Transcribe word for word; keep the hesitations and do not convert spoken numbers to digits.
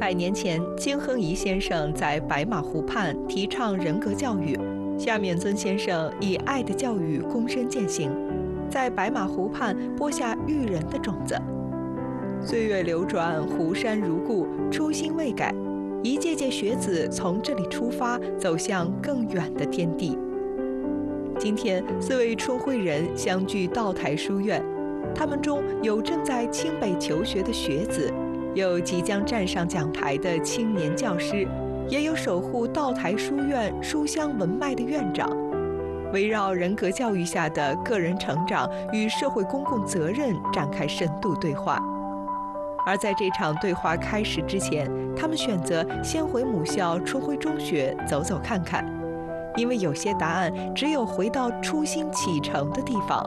百年前，金亨颐先生在白马湖畔提倡人格教育，夏面尊先生以爱的教育躬身践行，在白马湖畔播下育人的种子。岁月流转，湖山如故，初心未改。一届届学子从这里出发，走向更远的天地。今天，四位春晖人相聚道台书院，他们中有正在清北求学的学子，有即将站上讲台的青年教师，也有守护道台书院书香文脉的院长。围绕人格教育下的个人成长与社会公共责任展开深度对话。而在这场对话开始之前，他们选择先回母校春晖中学走走看看，因为有些答案只有回到初心启程的地方，